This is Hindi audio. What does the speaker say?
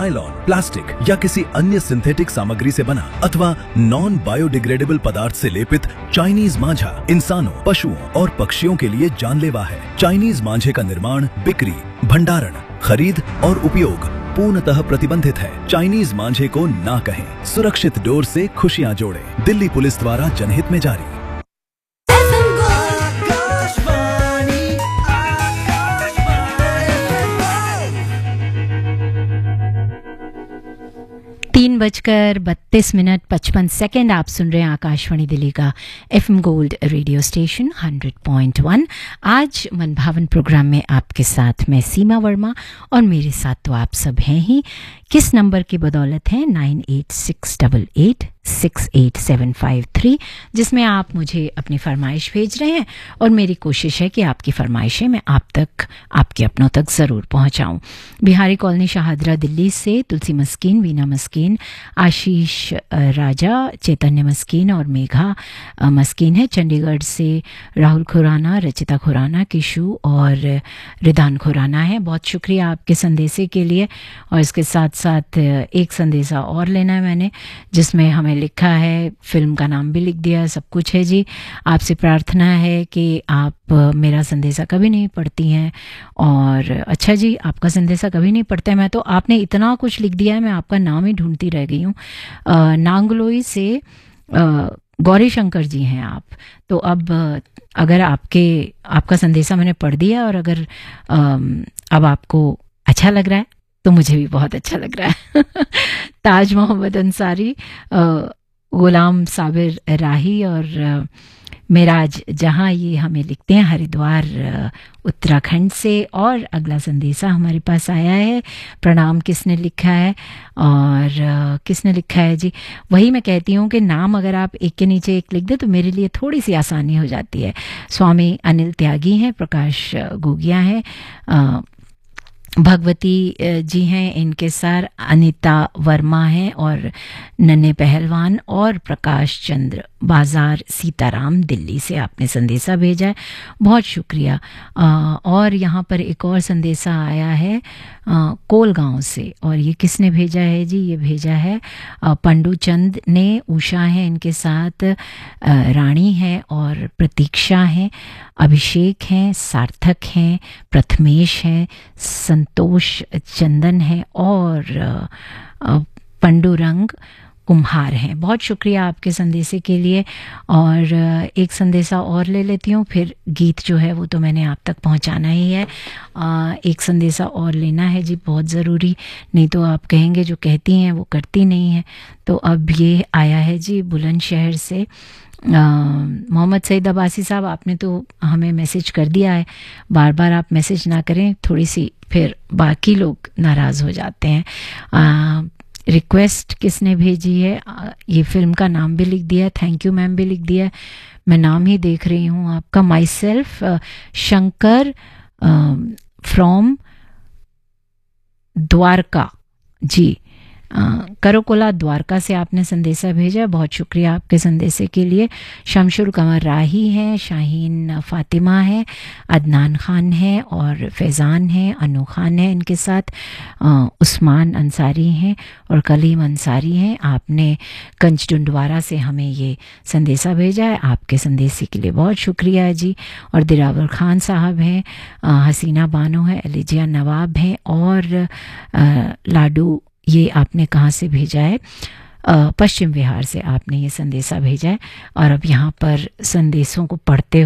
नायलॉन, प्लास्टिक या किसी अन्य सिंथेटिक सामग्री से बना अथवा नॉन बायोडिग्रेडेबल पदार्थ से लेपित चाइनीज मांझा इंसानों, पशुओं और पक्षियों के लिए जानलेवा है। चाइनीज मांझे का निर्माण, बिक्री, भंडारण, खरीद और उपयोग पूर्णतः प्रतिबंधित है। चाइनीज मांझे को ना कहें। सुरक्षित डोर से खुशियां जोड़ें। दिल्ली पुलिस द्वारा जनहित में जारी। 3:32:55 आप सुन रहे हैं आकाशवाणी दिल्ली का FM गोल्ड रेडियो स्टेशन 100.1। आज मनभावन प्रोग्राम में आपके साथ मैं सीमा वर्मा और मेरे साथ तो आप सब हैं ही। किस नंबर की बदौलत है 9868868753, जिसमें आप मुझे अपनी फरमाइश भेज रहे हैं और मेरी कोशिश है कि आपकी फरमाइशें मैं आप तक, आपके अपनों तक ज़रूर पहुंचाऊं। बिहारी कॉलोनी शाहदरा दिल्ली से तुलसी मस्कीन, वीना मस्कीन, आशीष राजा, चैतन्य मस्कीन और मेघा मस्कीन है। चंडीगढ़ से राहुल खुराना, रचिता खुराना, किशु और रिदान खुराना है। बहुत शुक्रिया आपके संदेशे के लिए। और इसके साथ साथ एक संदेशा और लेना है मैंने, जिसमें हमें लिखा है, फिल्म का नाम भी लिख दिया, सब कुछ है जी। आपसे प्रार्थना है कि आप मेरा संदेशा कभी नहीं पढ़ती हैं। और अच्छा जी, आपका संदेशा कभी नहीं पढ़ता है। मैं तो, आपने इतना कुछ लिख दिया है, मैं आपका नाम ही ढूंढती रह गई हूँ। नांगलोई से गौरी शंकर जी हैं आप। तो अब अगर आपका संदेशा मैंने पढ़ दिया और अगर अब आपको अच्छा लग रहा है तो मुझे भी बहुत अच्छा लग रहा है। ताज मोहम्मद अंसारी, गुलाम साबिर राही और मेराज जहां, ये हमें लिखते हैं हरिद्वार उत्तराखंड से। और अगला संदेशा हमारे पास आया है। प्रणाम, किसने लिखा है और किसने लिखा है जी? वही मैं कहती हूँ कि नाम अगर आप एक के नीचे एक लिख दे तो मेरे लिए थोड़ी सी आसानी हो जाती है। स्वामी अनिल त्यागी हैं, प्रकाश गोगिया हैं, भगवती जी हैं, इनके सार अनिता वर्मा हैं और नन्हे पहलवान और प्रकाश चंद्र बाजार सीताराम दिल्ली से आपने संदेशा भेजा है, बहुत शुक्रिया। और यहाँ पर एक और संदेशा आया है कोलगांव से, और ये किसने भेजा है जी? ये भेजा है पंडू चंद ने। उषा है इनके साथ, रानी है और प्रतीक्षा है, अभिषेक हैं, सार्थक हैं, प्रथमेश हैं, संतोष चंदन है और पंडुरंग कुम्हार हैं। बहुत शुक्रिया आपके संदेशे के लिए। और एक संदेशा और ले लेती हूँ, फिर गीत जो है वो तो मैंने आप तक पहुँचाना ही है। एक संदेशा और लेना है जी, बहुत ज़रूरी, नहीं तो आप कहेंगे जो कहती हैं वो करती नहीं है। तो अब ये आया है जी बुलंदशहर से। मोहम्मद सईद अब्बासी साहब, आपने तो हमें मैसेज कर दिया है, बार बार आप मैसेज ना करें, थोड़ी सी फिर बाकी लोग नाराज़ हो जाते हैं। रिक्वेस्ट किसने भेजी है? ये फिल्म का नाम भी लिख दिया, थैंक यू मैम भी लिख दिया, मैं नाम ही देख रही हूँ आपका। My self Shankar from Dwarka जी, करोकोला द्वारका से आपने संदेशा भेजा, बहुत शुक्रिया आपके संदेशे के लिए। शमशुर कमर राही हैं, शाहीन फातिमा है, अदनान खान है और फैज़ान है, अनु खान है इनके साथ, उस्मान अंसारी हैं और कलीम अंसारी हैं। आपने कंचडुंडवारा से हमें ये संदेशा भेजा है, आपके संदेशे के लिए बहुत शुक्रिया जी। और दिलावर खान साहब हैं, हसीना बानो है, एलिजिया नवाब हैं और लाडू, ये आपने कहाँ से भेजा है? पश्चिम बिहार से आपने ये संदेशा भेजा है। और अब यहाँ पर संदेशों को पढ़ते